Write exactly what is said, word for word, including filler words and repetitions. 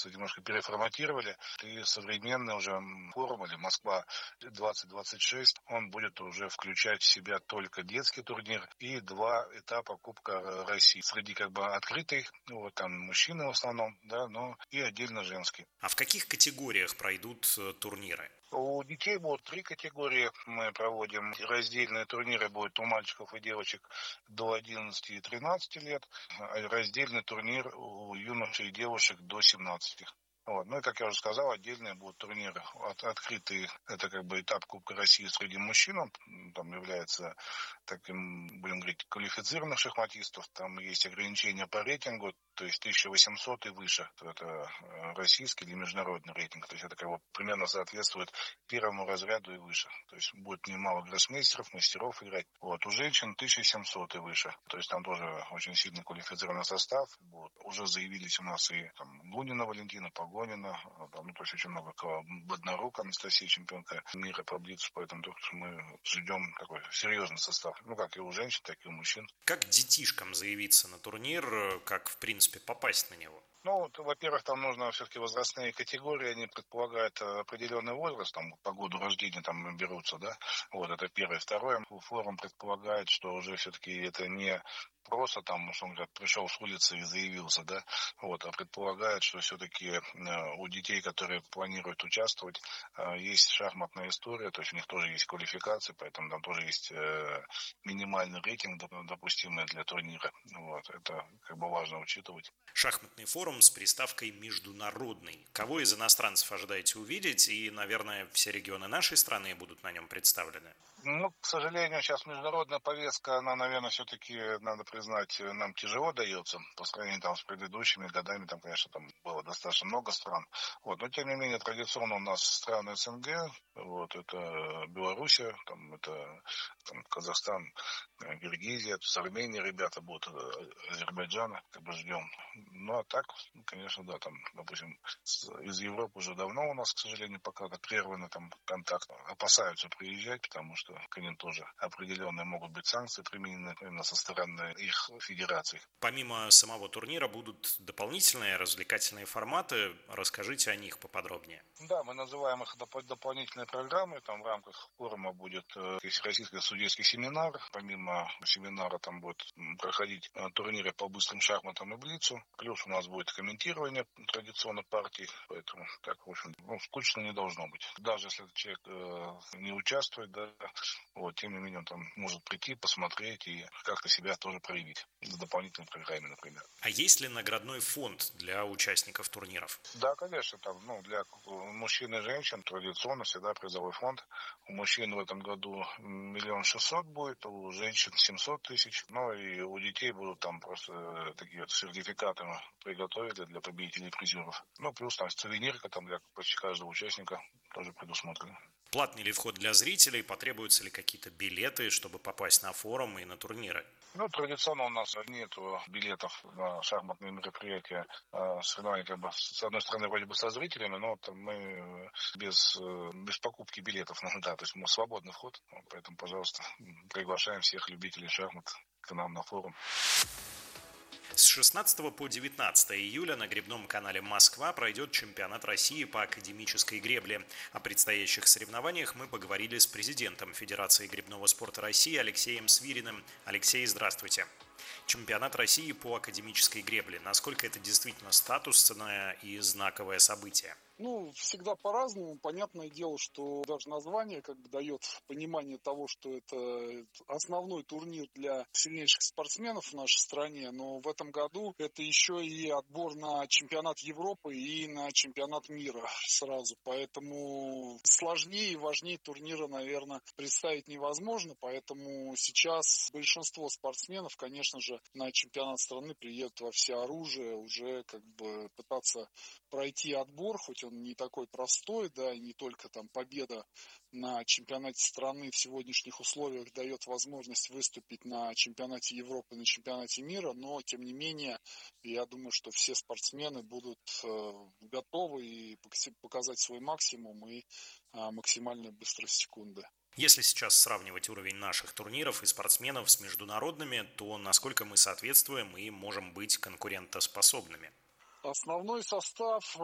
немножко переформатировали. И современный уже форум или Москва двадцать двадцать шесть, он будет уже включать в себя только детский турнир и два этапа Кубка России. Среди как бы открытых, вот там мужчины в основном, да, но и отдельно женский. А в каких категориях пройдут э, турниры? У детей будут три категории. Мы проводим раздельные турниры, будут у мальчиков и девочек до одиннадцати и тринадцати лет. А раздельный турнир у юношей и девушек до семнадцати. Вот. Ну и, как я уже сказал, отдельные будут турниры. От, открытые, это как бы этап Кубка России среди мужчин. Он там является таким, будем говорить, квалифицированных шахматистов. Там есть ограничения по рейтингу, то есть тысяча восемьсот и выше. Это российский или международный рейтинг. То есть это как бы примерно соответствует первому разряду и выше. То есть будет немало гроссмейстеров, мастеров играть. Вот. У женщин тысяча семьсот и выше. То есть там тоже очень сильно квалифицированный состав. Вот. Уже заявились у нас и там, Лунина Валентина, Погонина. Там, ну, то есть очень много кого. Боднарук Анастасия, чемпионка мира по блицу. Поэтому мы ждем такой серьезный состав. Ну, как и у женщин, так и у мужчин. Как детишкам заявиться на турнир, как, в принципе, попасть на него? Ну, вот, во-первых, там нужно все-таки возрастные категории, они предполагают определенный возраст, там, по году рождения там берутся, да, вот, это первое. Второе, форум предполагает, что уже все-таки это не просто там, что он говорит, пришел с улицы и заявился, да, вот, а предполагает, что все-таки у детей, которые планируют участвовать, есть шахматная история, то есть у них тоже есть квалификация, поэтому там тоже есть минимальный рейтинг, допустимый для турнира, вот, это как бы важно учитывать. Шахматный форум с приставкой «международный». Кого из иностранцев ожидаете увидеть? И, наверное, все регионы нашей страны будут на нем представлены. Ну, к сожалению, сейчас международная повестка, она, наверное, все-таки, надо признать, нам тяжело дается по сравнению там, с предыдущими годами. Там, конечно, там было достаточно много стран. Вот. Но, тем не менее, традиционно у нас страны СНГ, вот, это Белоруссия, там, это там, Казахстан, Киргизия, с Армении ребята будут, Азербайджана, как бы ждем. Ну, а так, конечно, да, там, допустим, из Европы уже давно у нас, к сожалению, пока прерваны там контакт, опасаются приезжать, потому что к ним тоже определенные могут быть санкции применены именно со стороны их федераций. Помимо самого турнира будут дополнительные развлекательные форматы. Расскажите о них поподробнее. Да, мы называем их доп- дополнительные программы. Там в рамках форума будет э, российский судейский семинар. Помимо семинара там будет проходить э, турниры по быстрым шахматам и блицу. Плюс у нас будет комментирование традиционно партий. Поэтому так, в общем, ну, скучно не должно быть. Даже если этот человек э, не участвует, да, вот, тем не менее он там может прийти, посмотреть и как-то себя тоже проявить в дополнительной программе, например. А есть ли наградной фонд для участников турниров? Да, конечно, там, ну, для мужчин и женщин традиционно всегда призовой фонд. У мужчин в этом году миллион шестьсот будет, у женщин семьсот тысяч. Ну и у детей будут там просто такие вот сертификаты мы приготовили для победителей и призеров. Ну, плюс там сувенирка там для почти каждого участника тоже предусмотрена. Платный ли вход для зрителей? Потребуются ли какие-то билеты, чтобы попасть на форум и на турниры? Ну, традиционно у нас нет билетов на шахматные мероприятия. Соревнования, как бы, с одной стороны, вроде бы со зрителями, но там мы без, без покупки билетов, ну, да, то есть мы свободный вход, поэтому, пожалуйста, приглашаем всех любителей шахмат к нам на форум. С шестнадцатого по девятнадцатое июля на гребном канале «Москва» пройдет чемпионат России по академической гребле. О предстоящих соревнованиях мы поговорили с президентом Федерации гребного спорта России Алексеем Свириным. Алексей, здравствуйте. Чемпионат России по академической гребле. Насколько это действительно статусное и знаковое событие? Ну, всегда по-разному. Понятное дело, что даже название как бы дает понимание того, что это основной турнир для сильнейших спортсменов в нашей стране. Но в этом году это еще и отбор на чемпионат Европы и на чемпионат мира сразу. Поэтому сложнее и важнее турнира, наверное, представить невозможно. Поэтому сейчас большинство спортсменов, конечно же, на чемпионат страны приедут во всеоружие, уже как бы пытаться пройти отбор, хоть он не такой простой, да, и не только там победа на чемпионате страны в сегодняшних условиях дает возможность выступить на чемпионате Европы, на чемпионате мира, но тем не менее, я думаю, что все спортсмены будут э, готовы и показать свой максимум и э, максимально быстрые секунды. Если сейчас сравнивать уровень наших турниров и спортсменов с международными, то насколько мы соответствуем и можем быть конкурентоспособными? Основной состав